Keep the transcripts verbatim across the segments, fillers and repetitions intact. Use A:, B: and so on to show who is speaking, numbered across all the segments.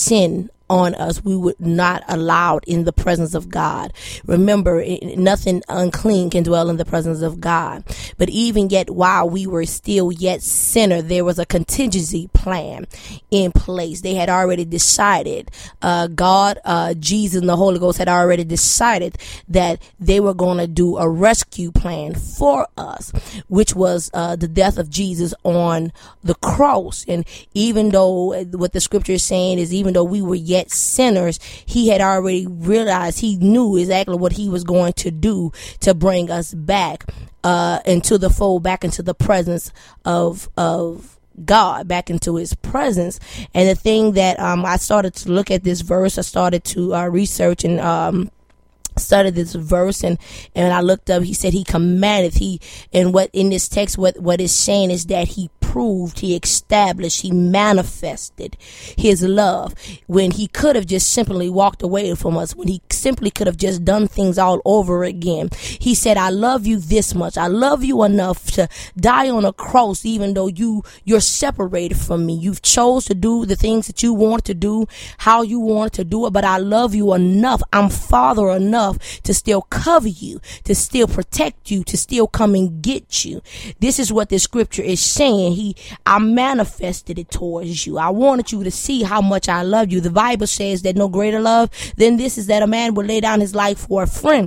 A: sin on us, we would not allow it in the presence of God. Remember, it, nothing unclean can dwell in the presence of God. But even yet, while we were still yet sinner, there was a contingency plan in place. They had already decided, uh, God, uh, Jesus and the Holy Ghost had already decided that they were going to do a rescue plan for us, which was uh, the death of Jesus on the cross. And even though what the scripture is saying is, even though we were yet Yet sinners, he had already realized, he knew exactly what he was going to do to bring us back uh, into the fold, back into the presence of of God, back into his presence. And the thing that um, I started to look at this verse, I started to uh, research and um, studied this verse, and and I looked up, he said he commanded, he, and what in this text, what what it's saying is that he proved, he established, he manifested his love when he could have just simply walked away from us, when he simply could have just done things all over again. He said, I love you this much. I love you enough to die on a cross, even though you you're separated from me. You've chose to do the things that you want to do, how you want to do it, but I love you enough. I'm Father enough to still cover you, to still protect you, to still come and get you. This is what the scripture is saying. He, I manifested it towards you. I wanted you to see how much I love you. The Bible says that no greater love than this is that a man would lay down his life for a friend.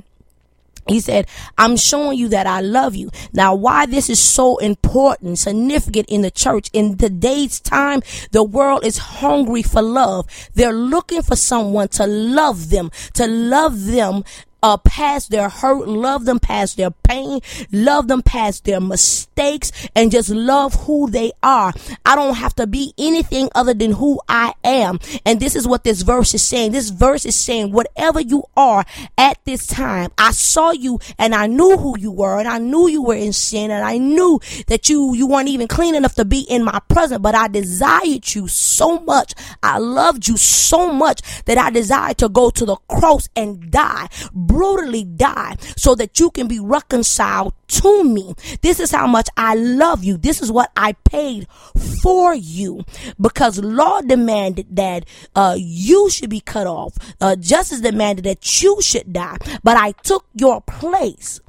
A: He said, I'm showing you that I love you. Now, why this is so important, significant in the church, in today's time, the world is hungry for love. They're looking for someone to love them, to love them Uh, past their hurt, love them past their pain, love them past their mistakes, and just love who they are. I don't have to be anything other than who I am. And this is what this verse is saying. This verse is saying, whatever you are at this time, I saw you and I knew who you were, and I knew you were in sin, and I knew that you, you weren't even clean enough to be in my presence, but I desired you so much. I loved you so much that I desired to go to the cross and die, brutally die, so that you can be reconciled to me. This is how much I love you. This is what I paid for you, because law demanded that uh, you should be cut off. Uh, justice demanded that you should die, but I took your place.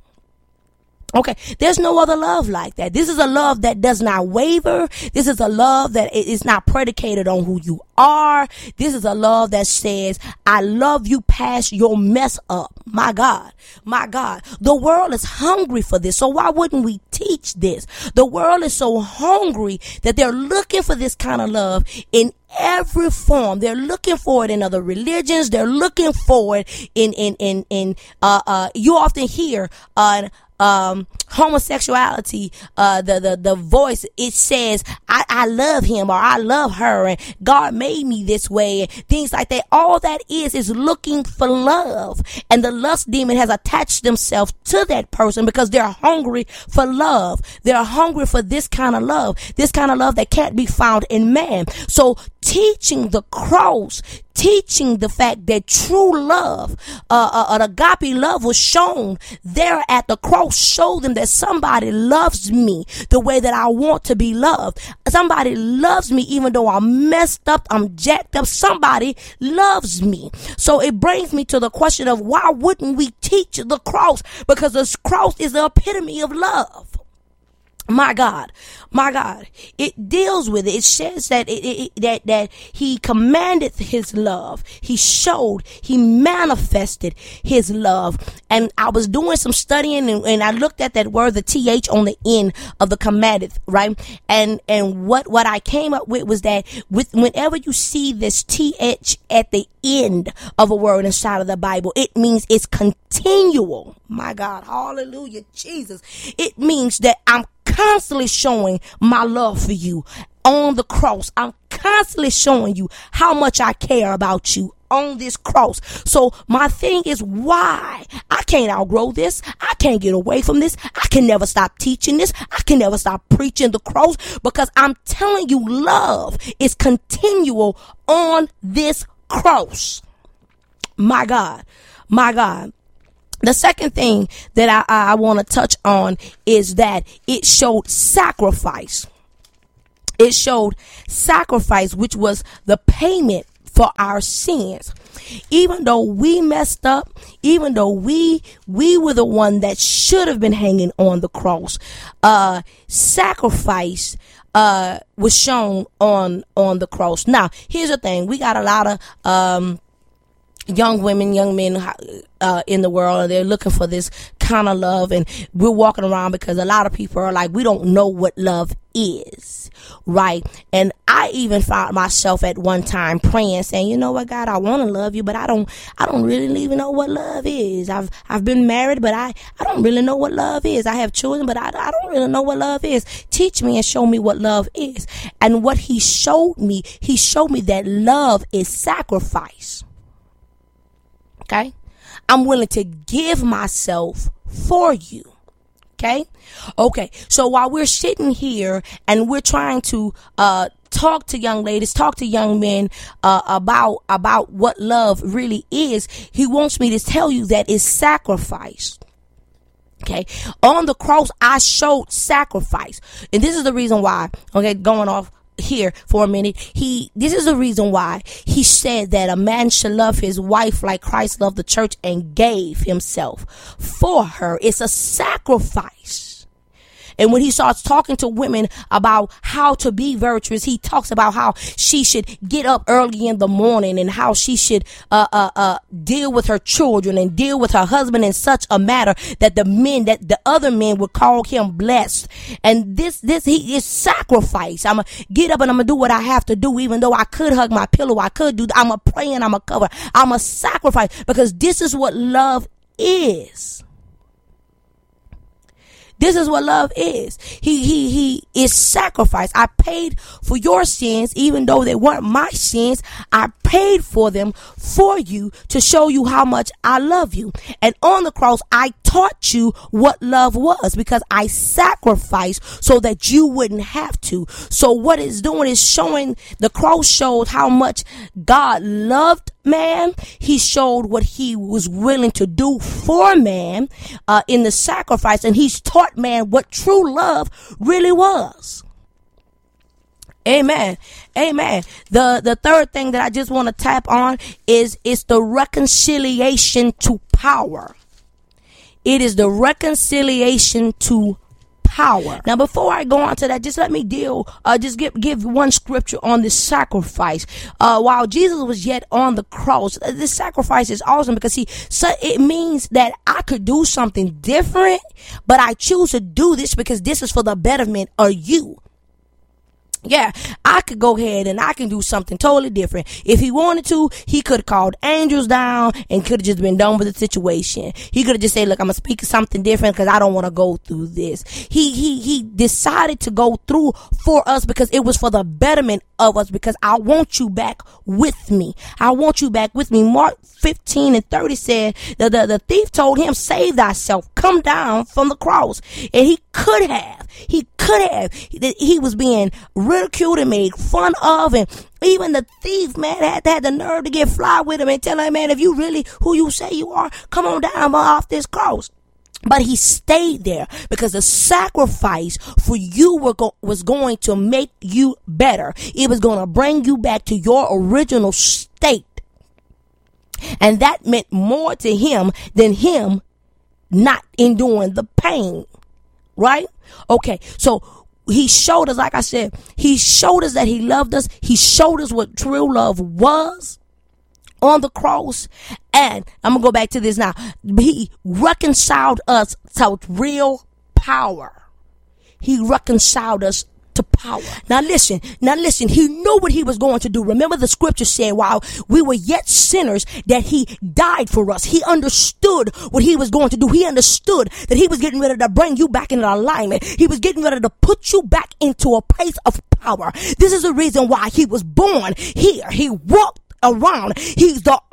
A: Okay, there's no other love like that. This is a love that does not waver. This is a love that is not predicated on who you are. This is a love that says, I love you past your mess up. My God, my God, the world is hungry for this. So why wouldn't we teach this? The world is so hungry that they're looking for this kind of love in every form. They're looking for it in other religions. They're looking for it in, in, in, in, uh, uh, you often hear, uh, um, homosexuality, uh, the, the, the voice, it says, I, I love him, or I love her, and God made me this way, and things like that. All that is, is looking for love. And the lust demon has attached themselves to that person because they're hungry for love. They're hungry for this kind of love, this kind of love that can't be found in man. So teaching the cross, teaching the fact that true love, uh, uh, an agape love was shown there at the cross, show them that somebody loves me the way that I want to be loved. Somebody loves me even though I'm messed up, I'm jacked up. Somebody loves me. So it brings me to the question of, why wouldn't we teach the cross? Because the cross is the epitome of love. My God, my God, it deals with it. It says that it, it, that that he commanded his love. He showed, he manifested his love. And I was doing some studying, and, and I looked at that word, the T H on the end of the commanded, right? And and what what I came up with was that with whenever you see this T H at the end of a word inside of the Bible, it means it's continual. My God, hallelujah, Jesus. It means that I'm constantly showing my love for you on the cross. I'm constantly showing you how much I care about you on this cross. So my thing is, why? I can't outgrow this. I can't get away from this. I can never stop teaching this. I can never stop preaching the cross, because I'm telling you, love is continual on this cross. My God, my God. The second thing that I, I want to touch on is that it showed sacrifice. It showed sacrifice, which was the payment for our sins. Even though we messed up, even though we we were the one that should have been hanging on the cross, uh, sacrifice uh, was shown on on the cross. Now, here's the thing: we got a lot of um, young women, young men uh, in the world, and they're looking for this kind of love, and we're walking around because a lot of people are like, we don't know what love is, right? And I even found myself at one time praying, saying, you know what, God, I want to love you, but I don't, I don't really even know what love is. I've, I've been married, but I, I don't really know what love is. I have children, but I, I don't really know what love is. Teach me and show me what love is. And what he showed me, he showed me that love is sacrifice. Okay? I'm willing to give myself for you. Okay. Okay. So while we're sitting here and we're trying to, uh, talk to young ladies, talk to young men, uh, about, about what love really is, he wants me to tell you that it's sacrifice. Okay. On the cross, I showed sacrifice. And this is the reason why, okay, going off here for a minute, he this is the reason why he said that a man should love his wife like Christ loved the church and gave himself for her. It's a sacrifice. And when he starts talking to women about how to be virtuous, he talks about how she should get up early in the morning and how she should uh, uh, uh, deal with her children and deal with her husband in such a manner that the men, that the other men would call him blessed. And this, this, he is sacrifice. I'm gonna get up and I'm gonna do what I have to do, even though I could hug my pillow. I could do, I'm a pray and I'm a cover. I'm a sacrifice, because this is what love is. This is what love is. He, he, he is sacrifice. I paid for your sins, even though they weren't my sins. I paid for them for you to show you how much I love you. And on the cross, I taught you what love was, because I sacrificed so that you wouldn't have to. So what it's doing is showing, the cross showed how much God loved man. He showed what he was willing to do for man uh, in the sacrifice, and he's taught man what true love really was. Amen. Amen. The the third thing that I just want to tap on is is the reconciliation to power. It is the reconciliation to power. Now, before I go on to that, just let me deal, uh, just give, give one scripture on this sacrifice. Uh, while Jesus was yet on the cross, this sacrifice is awesome because he, so it means that I could do something different, but I choose to do this because this is for the betterment of you. Yeah, I could go ahead and I can do something totally different. If he wanted to, he could have called angels down and could have just been done with the situation. He could have just said, look, I'm going to speak something different because I don't want to go through this. He, he, he decided to go through for us because it was for the betterment of us, because I want you back with me. I want you back with me. Mark fifteen and thirty said that the, the thief told him, save thyself, come down from the cross. And he could have, he could have, he was being ridiculed and made fun of, and even the thief, man, had, had the nerve to get fly with him and tell him, man, if you really who you say you are, come on down off this cross. But he stayed there because the sacrifice for you were go- was going to make you better. It was going to bring you back to your original state. And that meant more to him than him not enduring the pain. Right? Okay. So he showed us, like I said, he showed us that he loved us. He showed us what true love was on the cross. And I'm going to go back to this now. He reconciled us to real power. He reconciled us to power. Now listen, now listen, he knew what he was going to do. Remember the scripture said, while we were yet sinners, that he died for us. He understood what he was going to do. He understood that he was getting ready to bring you back into alignment. He was getting ready to put you back into a place of power. This is the reason why he was born here. He walked around. He's the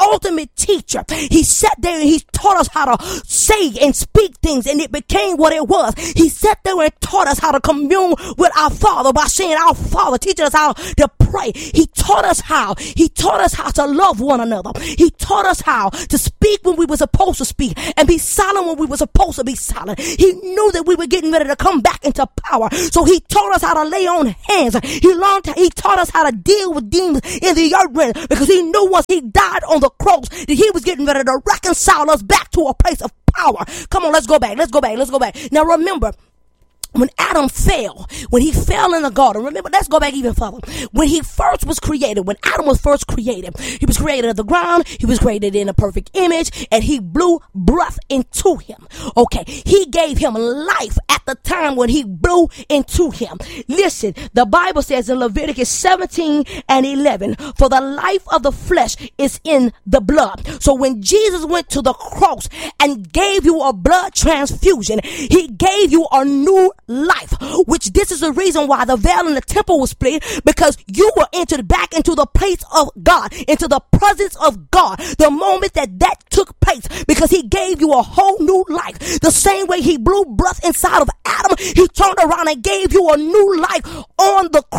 A: ultimate teacher. He sat there and he taught us how to say and speak things, and it became what it was. He sat there and taught us how to commune with our Father by saying our Father, teaching us how to pray. He taught us how. He taught us how to love one another. He taught us how to speak when we were supposed to speak and be silent when we were supposed to be silent. He knew that we were getting ready to come back into power. So he taught us how to lay on hands. He learned, he taught us how to deal with demons in the earth realm, because he knew once he died on the cross that he was getting ready to reconcile us back to a place of power. Come on, let's go back. Let's go back. Let's go back. Now remember, when Adam fell, when he fell in the garden, remember, let's go back even further. When he first was created, when Adam was first created, he was created of the ground, he was created in a perfect image, and he blew breath into him. Okay, he gave him life at the time when he blew into him. Listen, the Bible says in Leviticus seventeen and eleven, for the life of the flesh is in the blood. So when Jesus went to the cross and gave you a blood transfusion, he gave you a new life, which this is the reason why the veil in the temple was split, because you were entered back into the place of God, into the presence of God, the moment that that took place, because he gave you a whole new life. The same way he blew breath inside of Adam, he turned around and gave you a new life on the cross.